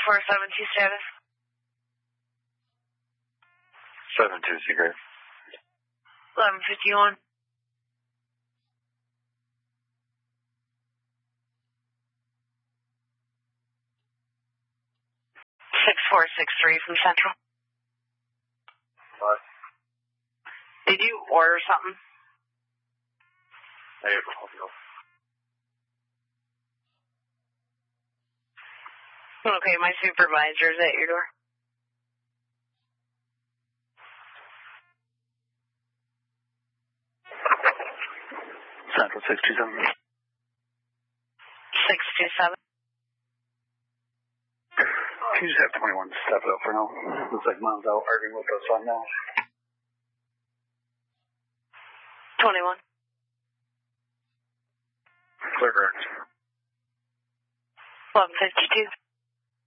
472 status. 7-2, Secret. 1151. 6463 from Central. What? Did you order something? I have a hospital. Okay, my supervisor's at your door. Central 627. 627. Can you just have 21 step it up for now? Looks like Mom's out arguing with us on now. 21. Clear correct. 1152.